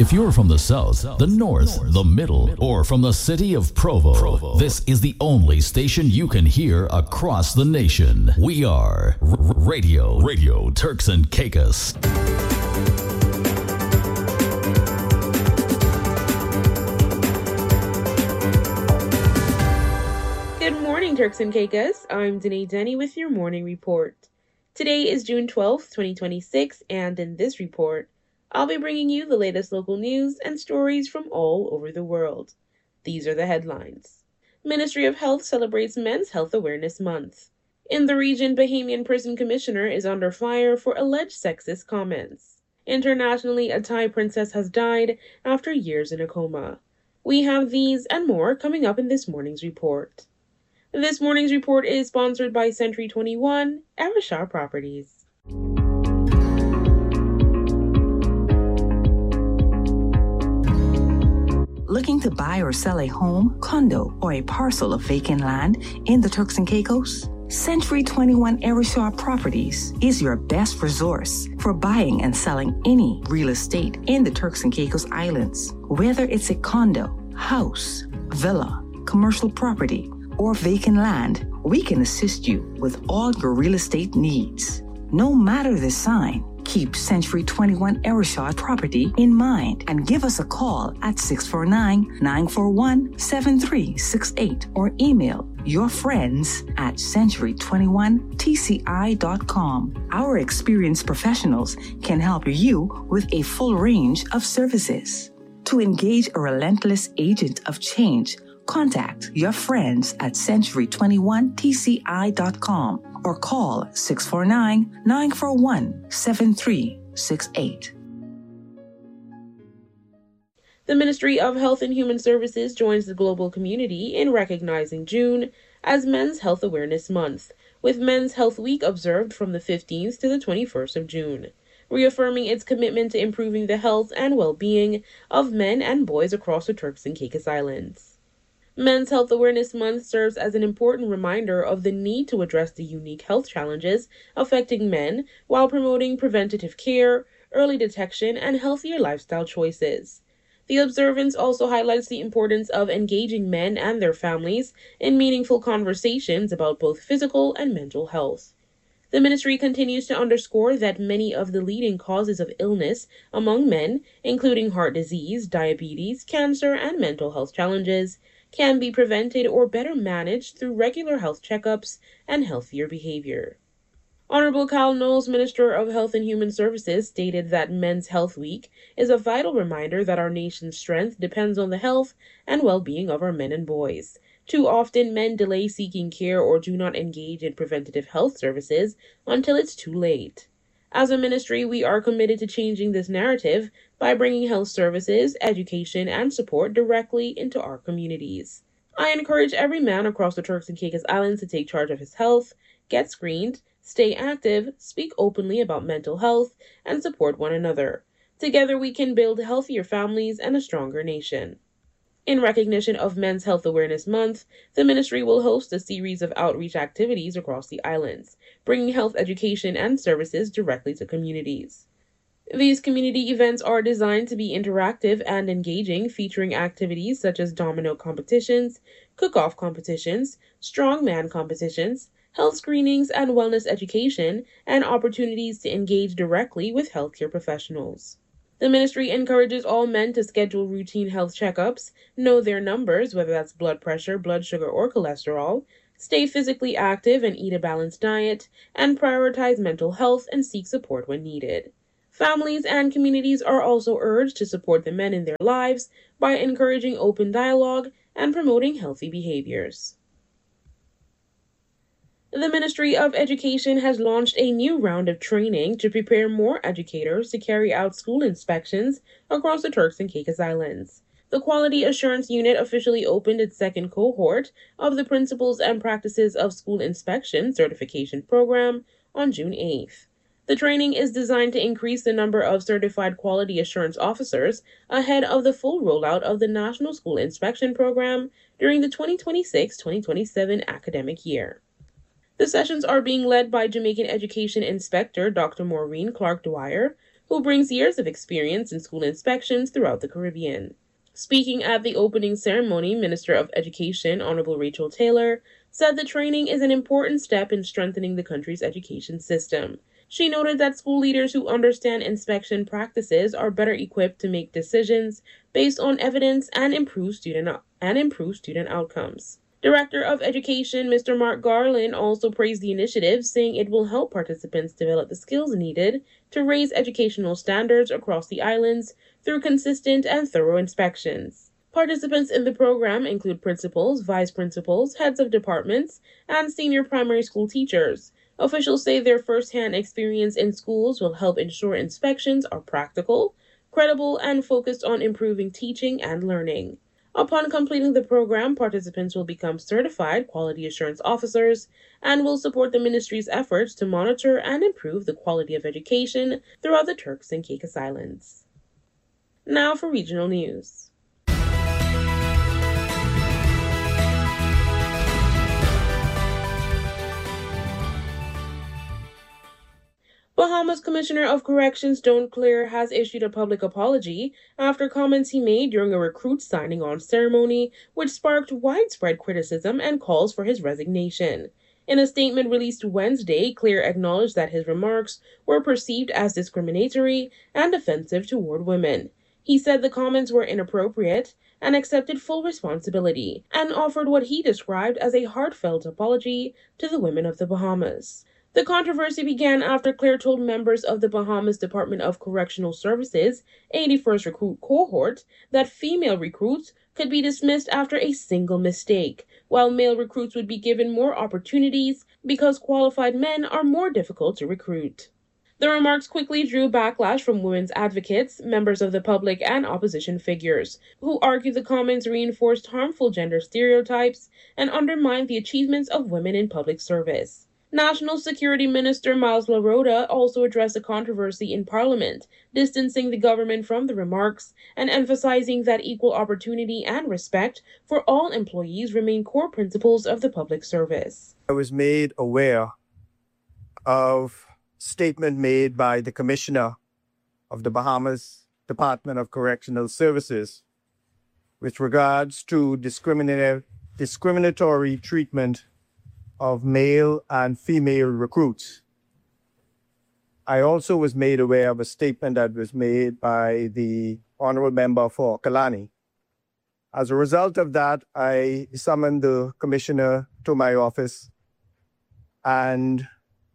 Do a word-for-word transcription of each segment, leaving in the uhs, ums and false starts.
If you're from the south, the north, the middle, or from the city of Provo, Provo, this is the only station you can hear across the nation. We are R- Radio, Radio Turks and Caicos. Good morning, Turks and Caicos. I'm Danae Denny with your morning report. Today is June twelfth, twenty twenty-six, and in this report, I'll be bringing you the latest local news and stories from all over the world. These are the headlines. Ministry of Health celebrates Men's Health Awareness Month. In the region, Bahamian prison commissioner is under fire for alleged sexist comments. Internationally, a Thai princess has died after years in a coma. We have these and more coming up in this morning's report. This morning's report is sponsored by Century twenty-one, Arisha Properties. Looking to buy or sell a home, condo, or a parcel of vacant land in the Turks and Caicos? Century twenty-one Arisha Properties is your best resource for buying and selling any real estate in the Turks and Caicos Islands. Whether it's a condo, house, villa, commercial property, or vacant land, we can assist you with all your real estate needs. No matter the sign, keep Century twenty-one Arisha Property in mind and give us a call at six four nine, nine four one, seven three six eight or email your friends at century twenty-one t c i dot com. Our experienced professionals can help you with a full range of services. To engage a relentless agent of change, contact your friends at century twenty-one t c i dot com or call six four nine, nine four one, seven three six eight. The Ministry of Health and Human Services joins the global community in recognizing June as Men's Health Awareness Month, with Men's Health Week observed from the fifteenth to the twenty-first of June, reaffirming its commitment to improving the health and well-being of men and boys across the Turks and Caicos Islands. Men's Health Awareness Month serves as an important reminder of the need to address the unique health challenges affecting men while promoting preventative care, early detection, and healthier lifestyle choices. The observance also highlights the importance of engaging men and their families in meaningful conversations about both physical and mental health. The ministry continues to underscore that many of the leading causes of illness among men, including heart disease, diabetes, cancer, and mental health challenges, can be prevented or better managed through regular health checkups and healthier behavior. Honorable Kyle Knowles, Minister of Health and Human Services, stated that Men's Health Week is a vital reminder that our nation's strength depends on the health and well-being of our men and boys. Too often, men delay seeking care or do not engage in preventative health services until it's too late. As a ministry, we are committed to changing this narrative by bringing health services, education, and support directly into our communities. I encourage every man across the Turks and Caicos Islands to take charge of his health, get screened, stay active, speak openly about mental health, and support one another. Together, we can build healthier families and a stronger nation. In recognition of Men's Health Awareness Month, the ministry will host a series of outreach activities across the islands, bringing health education and services directly to communities. These community events are designed to be interactive and engaging, featuring activities such as domino competitions, cook-off competitions, strongman competitions, health screenings and wellness education, and opportunities to engage directly with healthcare professionals. The ministry encourages all men to schedule routine health checkups, know their numbers, whether that's blood pressure, blood sugar, or cholesterol, stay physically active and eat a balanced diet, and prioritize mental health and seek support when needed. Families and communities are also urged to support the men in their lives by encouraging open dialogue and promoting healthy behaviors. The Ministry of Education has launched a new round of training to prepare more educators to carry out school inspections across the Turks and Caicos Islands. The Quality Assurance Unit officially opened its second cohort of the Principles and Practices of School Inspection certification program on June eighth. The training is designed to increase the number of certified quality assurance officers ahead of the full rollout of the National School Inspection Program during the twenty twenty-six twenty twenty-seven academic year. The sessions are being led by Jamaican Education Inspector Doctor Maureen Clark Dwyer, who brings years of experience in school inspections throughout the Caribbean. Speaking at the opening ceremony, Minister of Education, Honorable Rachel Taylor, said the training is an important step in strengthening the country's education system. She noted that school leaders who understand inspection practices are better equipped to make decisions based on evidence and improve student and improve student outcomes. Director of Education, Mister Mark Garland, also praised the initiative, saying it will help participants develop the skills needed to raise educational standards across the islands through consistent and thorough inspections. Participants in the program include principals, vice principals, heads of departments, and senior primary school teachers. Officials say their first-hand experience in schools will help ensure inspections are practical, credible, and focused on improving teaching and learning. Upon completing the program, participants will become certified quality assurance officers and will support the ministry's efforts to monitor and improve the quality of education throughout the Turks and Caicos Islands. Now for regional news. Bahamas Commissioner of Corrections Don Clear has issued a public apology after comments he made during a recruit signing on ceremony, which sparked widespread criticism and calls for his resignation. In a statement released Wednesday, Clear acknowledged that his remarks were perceived as discriminatory and offensive toward women. He said the comments were inappropriate and accepted full responsibility, and offered what he described as a heartfelt apology to the women of the Bahamas. The controversy began after Clear told members of the Bahamas Department of Correctional Services, eighty-first Recruit Cohort, that female recruits could be dismissed after a single mistake, while male recruits would be given more opportunities because qualified men are more difficult to recruit. The remarks quickly drew backlash from women's advocates, members of the public, and opposition figures, who argued the comments reinforced harmful gender stereotypes and undermined the achievements of women in public service. National Security Minister Miles LaRota also addressed the controversy in Parliament, distancing the government from the remarks and emphasizing that equal opportunity and respect for all employees remain core principles of the public service. I was made aware of a statement made by the Commissioner of the Bahamas Department of Correctional Services with regards to discriminatory, discriminatory treatment of male and female recruits. I also was made aware of a statement that was made by the Honorable Member for Kalani. As a result of that, I summoned the Commissioner to my office and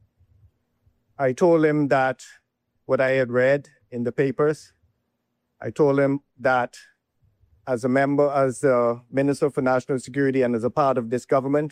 I told him that what I had read in the papers, I told him that as a member, as a Minister for National Security and as a part of this government,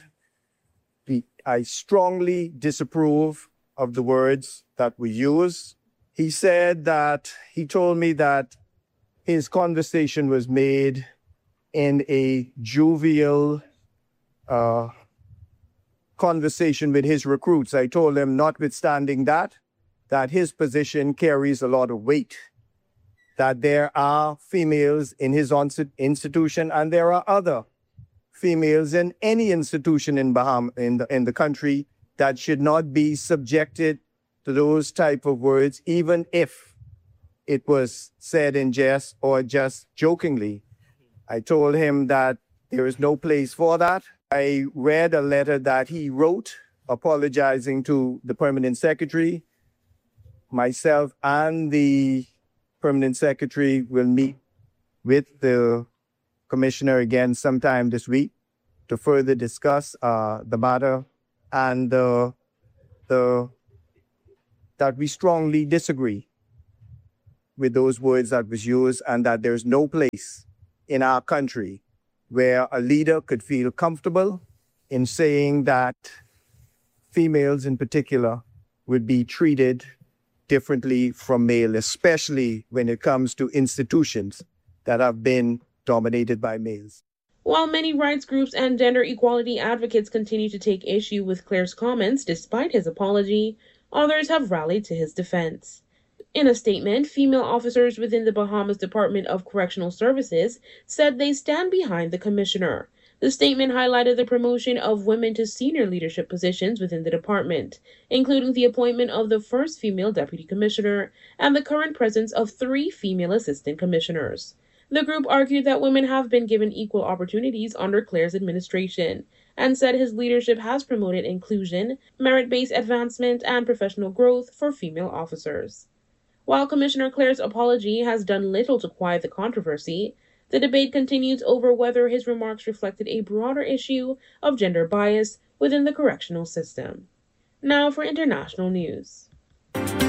I strongly disapprove of the words that we use. He said that, he told me that his conversation was made in a jovial uh, conversation with his recruits. I told him, notwithstanding that, that his position carries a lot of weight, that there are females in his institution and there are other females in any institution in Baham in the in the country that should not be subjected to those type of words, even if it was said in jest or just jokingly. I told him that there is no place for that. I read a letter that he wrote apologizing to the permanent secretary. Myself and the permanent secretary will meet with the commissioner again sometime this week to further discuss uh, the matter and uh, the that we strongly disagree with those words that was used and that there's no place in our country where a leader could feel comfortable in saying that females in particular would be treated differently from male, especially when it comes to institutions that have been dominated by males. While many rights groups and gender equality advocates continue to take issue with Clear's comments despite his apology, others have rallied to his defense. In a statement, female officers within the Bahamas Department of Correctional Services said they stand behind the commissioner. The statement highlighted the promotion of women to senior leadership positions within the department, including the appointment of the first female deputy commissioner and the current presence of three female assistant commissioners. The group argued that women have been given equal opportunities under Clare's administration and said his leadership has promoted inclusion, merit-based advancement, and professional growth for female officers. While Commissioner Clare's apology has done little to quiet the controversy, the debate continues over whether his remarks reflected a broader issue of gender bias within the correctional system. Now for international news.